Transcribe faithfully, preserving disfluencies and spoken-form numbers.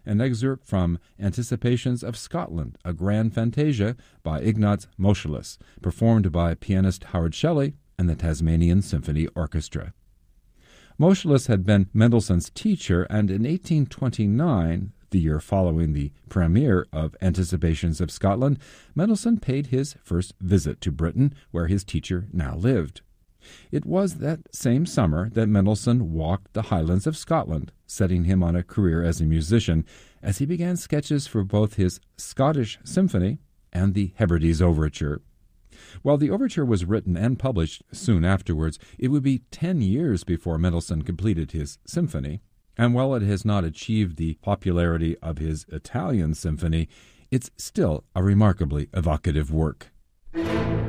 an excerpt from Anticipations of Scotland, a grand fantasia by Ignaz Moscheles, performed by pianist Howard Shelley and the Tasmanian Symphony Orchestra. Moscheles had been Mendelssohn's teacher, and in eighteen twenty-nine, the year following the premiere of Anticipations of Scotland, Mendelssohn paid his first visit to Britain, where his teacher now lived. It was that same summer that Mendelssohn walked the highlands of Scotland, setting him on a career as a musician, as he began sketches for both his Scottish Symphony and the Hebrides Overture. While the overture was written and published soon afterwards, it would be ten years before Mendelssohn completed his symphony, and while it has not achieved the popularity of his Italian symphony, it's still a remarkably evocative work.